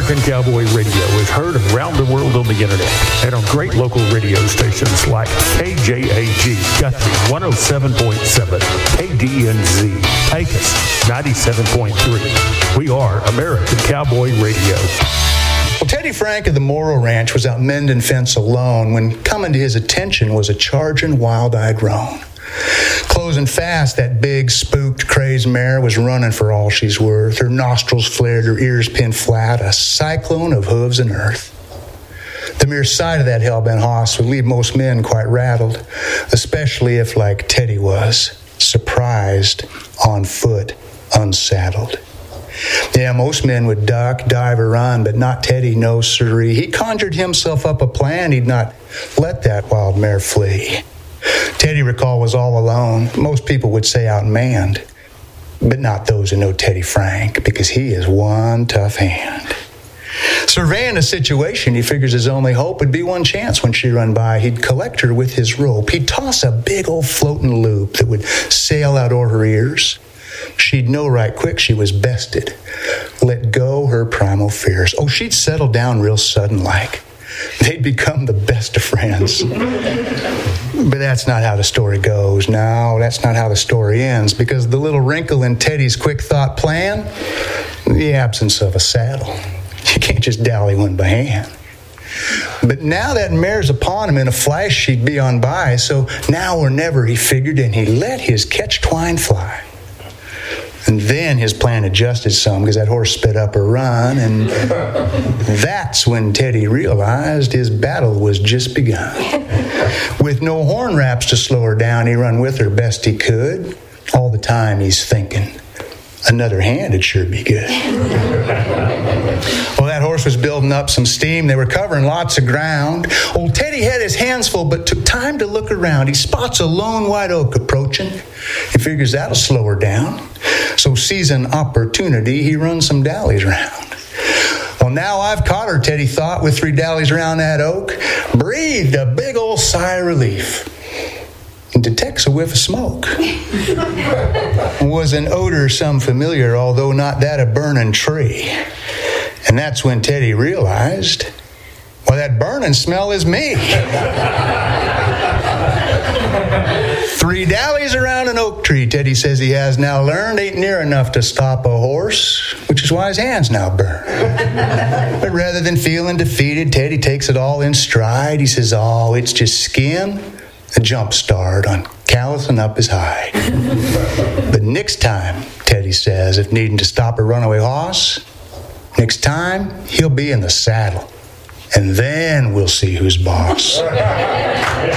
American Cowboy Radio is heard around the world on the internet and on great local radio stations like KJAG Guthrie 107.7, KDNZ Pecos 97.3. We are American Cowboy Radio. Well, Teddy Frank of the Morrow Ranch was out mending fence alone when coming to his attention was a charging wild-eyed roan. Closing fast, that big, spooked, crazed mare was running for all she's worth. Her nostrils flared, her ears pinned flat, a cyclone of hooves and earth. The mere sight of that hell-bent hoss would leave most men quite rattled, especially if, like Teddy was, surprised, on foot, unsaddled. Yeah, most men would duck, dive, or run, but not Teddy, no siree. He conjured himself up a plan. He'd not let that wild mare flee. Teddy, recall, was all alone. Most people would say outmanned, but not those who know Teddy Frank, because he is one tough hand. Surveying the situation, he figures his only hope would be one chance when she run by. He'd collect her with his rope. He'd toss a big old floating loop that would sail out o'er her ears. She'd know right quick she was bested. Let go her primal fears. Oh, she'd settle down real sudden-like. They'd become the best of friends. But that's not how the story goes. No, that's not how the story ends, because the little wrinkle in Teddy's quick thought plan, the absence of a saddle. You can't just dally one by hand. But now that mare's upon him, in a flash she'd be on by, so now or never, he figured, and he let his catch twine fly. And then his plan adjusted some because that horse sped up a run, and that's when Teddy realized his battle was just begun. With no horn wraps to slow her down, he run with her best he could. All the time he's thinking, another hand would sure be good. Well, that horse was building up some steam. They were covering lots of ground. Old Teddy had his hands full, but took time to look around. He spots a lone white oak approaching. He figures that'll slow her down. So seizing opportunity, he runs some dallies around. Well, now I've caught her, Teddy thought, with 3 dallies around that oak. Breathed a big old sigh of relief. And detects a whiff of smoke. Was an odor some familiar, although not that of burning tree. And that's when Teddy realized, well, that burning smell is me. 3 dallies around an oak tree, Teddy says he has now learned, ain't near enough to stop a horse, which is why his hands now burn. But rather than feeling defeated, Teddy takes it all in stride. He says, oh, it's just skin, a jump start on callousing up his hide. But next time, Teddy says, if needing to stop a runaway horse, next time he'll be in the saddle. And then we'll see who's boss.